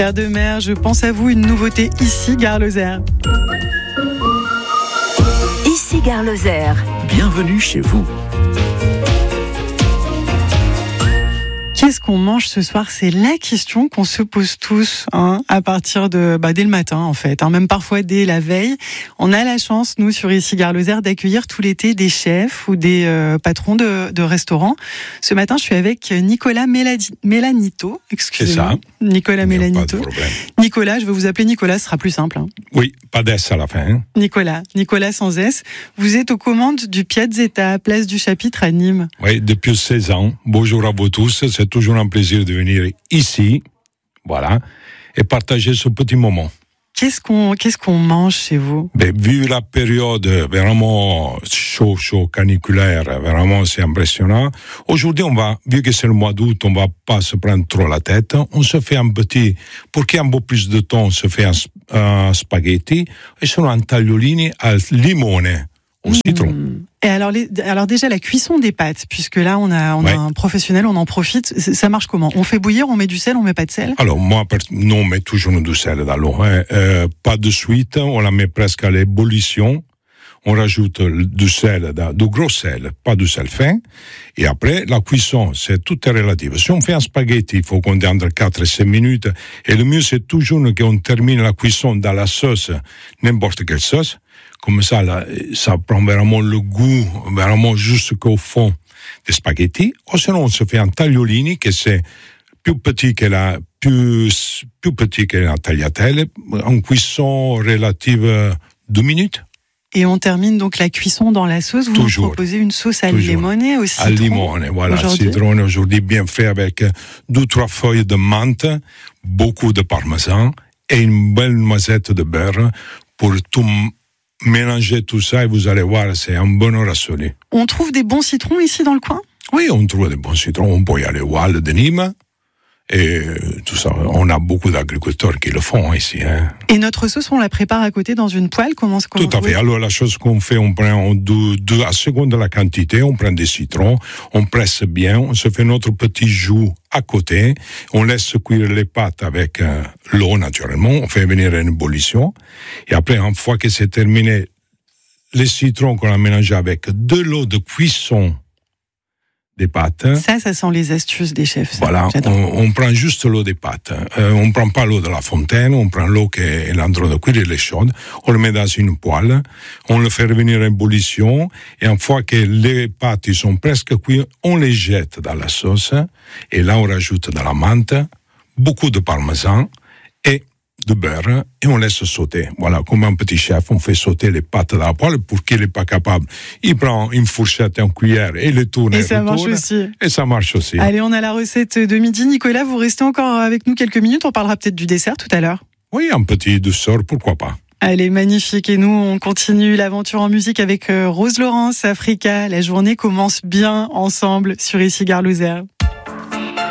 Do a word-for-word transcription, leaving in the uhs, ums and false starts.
Pierre Demers, je pense à vous, une nouveauté ici, Gare Lozère. Ici, Gare Lozère. Bienvenue chez vous. Qu'est-ce qu'on mange ce soir ? C'est la question qu'on se pose tous, hein, à partir de, bah, dès le matin, en fait, hein, même parfois dès la veille. On a la chance, nous, sur Ici Gare Lozère, d'accueillir tout l'été des chefs ou des euh, patrons de, de restaurants. Ce matin, je suis avec Nicolas Méladi- Mélanito. Excusez-moi. C'est ça. Nicolas Mélanito. Pas de problème. Nicolas, je vais vous appeler Nicolas, ce sera plus simple. Hein. Oui, pas d'S à la fin. Hein. Nicolas, Nicolas sans S. Vous êtes aux commandes du Piazzetta, place du Chapitre à Nîmes. Oui, depuis seize ans. Bonjour à vous tous. C'est toujours un plaisir de venir ici, voilà, et partager ce petit moment. Qu'est-ce qu'on, qu'est-ce qu'on mange chez vous ? Ben, vu la période vraiment chaud, chaud, caniculaire, vraiment c'est impressionnant. Aujourd'hui, on va, vu que c'est le mois d'août, on va pas se prendre trop la tête. On se fait un petit, pour qu'il y ait un peu plus de temps, on se fait un, un spaghetti et sono un tagliolini al limone. Au citron. Mmh. Et alors, les, alors déjà la cuisson des pâtes, puisque là on a, on ouais. a un professionnel, on en profite. Ça marche comment ? On fait bouillir, on met du sel, on met pas de sel ? Alors moi, non, on met toujours du sel dans l'eau. Hein. Euh, pas de suite, on la met presque à l'ébullition. On rajoute du sel, du gros sel, pas du sel fin. Et après, la cuisson, c'est tout est relatif. Si on fait un spaghetti, il faut qu'on ait entre quatre et cinq minutes. Et le mieux, c'est toujours qu'on termine la cuisson dans la sauce, n'importe quelle sauce. Comme ça, là, ça prend vraiment le goût, vraiment jusqu'au fond des spaghettis. Ou sinon, on se fait un tagliolini, que c'est plus petit que la, plus, plus petit que la tagliatelle, en cuisson relative deux minutes. Et on termine donc la cuisson dans la sauce. Vous Toujours. nous proposez une sauce à Toujours. limone au citron. À limone, voilà. Aujourd'hui. Citron aujourd'hui bien fait avec deux, trois feuilles de menthe, beaucoup de parmesan et une belle noisette de beurre pour tout mélanger tout ça et vous allez voir, c'est un bonheur absolu. On trouve des bons citrons ici dans le coin ? Oui, on trouve des bons citrons. On peut y aller au Val de Nîmes. Et tout ça, on a beaucoup d'agriculteurs qui le font ici. Hein. Et notre sauce, on la prépare à côté dans une poêle ? Comment, comment Tout à fait. Alors, la chose qu'on fait, on prend deux, deux à seconde de la quantité, on prend des citrons, on presse bien, on se fait notre petit jus à côté, on laisse cuire les pâtes avec euh, l'eau naturellement, on fait venir une ébullition, et après, une fois que c'est terminé, les citrons qu'on a mélangés avec de l'eau de cuisson des pâtes. Ça, ça sent les astuces des chefs. Ça. Voilà, on, on prend juste l'eau des pâtes. Euh, on prend pas l'eau de la fontaine, on prend l'eau qui est l'endroit de cuire, elle est chaude. On le met dans une poêle, on le fait revenir en ébullition, et une fois que les pâtes ils sont presque cuites, on les jette dans la sauce, et là on rajoute de la menthe, beaucoup de parmesan, et de beurre, et on laisse sauter. Voilà, comme un petit chef, on fait sauter les pâtes dans la poêle pour qu'il n'est pas capable. Il prend une fourchette et une cuillère et les tourne. Et, et ça retourne, marche aussi. Et ça marche aussi. Allez, on a la recette de midi. Nicolas, vous restez encore avec nous quelques minutes. On parlera peut-être du dessert tout à l'heure. Oui, un petit douceur, pourquoi pas. Allez, magnifique. Et nous, on continue l'aventure en musique avec Rose Laurence, Africa. La journée commence bien ensemble sur Ici Gare Lozère.